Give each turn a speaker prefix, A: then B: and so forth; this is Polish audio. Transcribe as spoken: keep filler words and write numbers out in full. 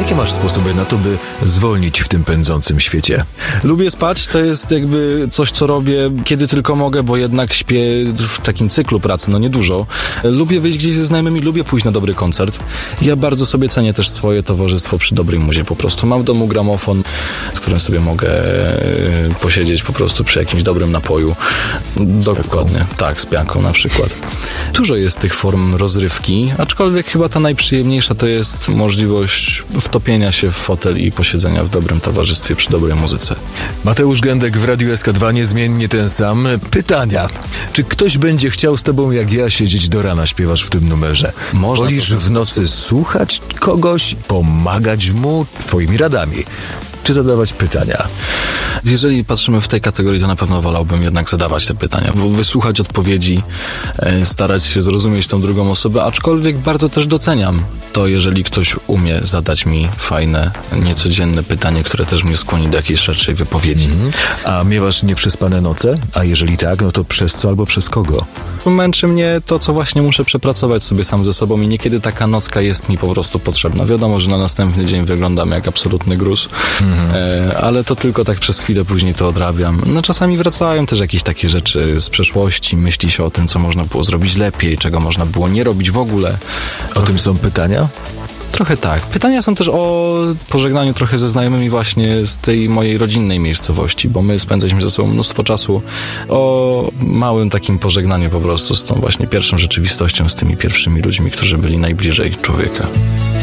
A: Jakie masz sposoby na to, by zwolnić w tym pędzącym świecie?
B: Lubię spać, to jest jakby coś, co robię kiedy tylko mogę, bo jednak śpię w takim cyklu pracy, no niedużo. Lubię wyjść gdzieś ze znajomymi, lubię pójść na dobry koncert. Ja bardzo sobie cenię też swoje towarzystwo przy dobrej muzie po prostu. Mam w domu gramofon, z którym sobie mogę posiedzieć po prostu przy jakimś dobrym napoju. Dokładnie. Tak, z pianką na przykład. Dużo jest tych form rozrywki, aczkolwiek chyba ta najprzyjemniejsza to jest możliwość wtopienia się w fotel i posiedzenia w dobrym towarzystwie przy dobrej muzyce.
A: Mateusz Gędek w Radiu S K dwa, niezmiennie ten sam. Pytania. Czy ktoś będzie chciał z tobą jak ja siedzieć do rana, śpiewasz w tym numerze?
B: Można.
A: Wolisz w nocy słuchać kogoś, pomagać mu swoimi radami, czy zadawać pytania?
B: Jeżeli patrzymy w tej kategorii, to na pewno wolałbym jednak zadawać te pytania, wysłuchać odpowiedzi, starać się zrozumieć tą drugą osobę, aczkolwiek bardzo też doceniam to, jeżeli ktoś umie zadać mi fajne, niecodzienne pytanie, które też mnie skłoni do jakiejś szerszej wypowiedzi.
A: Mhm. A miewasz nieprzespane noce? A jeżeli tak, no to przez co albo przez kogo?
B: Męczy mnie to, co właśnie muszę przepracować sobie sam ze sobą i niekiedy taka nocka jest mi po prostu potrzebna. Wiadomo, że na następny dzień wyglądam jak absolutny gruz, mhm. e, ale to tylko tak przez chwilę, później to odrabiam. No czasami wracają też jakieś takie rzeczy z przeszłości, myśli się o tym, co można było zrobić lepiej, czego można było nie robić w ogóle.
A: O tym są pytania?
B: Trochę tak. Pytania są też o pożegnaniu trochę ze znajomymi właśnie z tej mojej rodzinnej miejscowości, bo my spędzaliśmy ze sobą mnóstwo czasu. O małym takim pożegnaniu po prostu z tą właśnie pierwszą rzeczywistością, z tymi pierwszymi ludźmi, którzy byli najbliżej człowieka.